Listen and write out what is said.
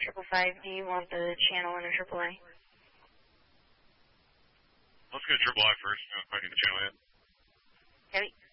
555, do you want the channel in or AAA? Let's go AAA first, if I need the channel in. Heavy.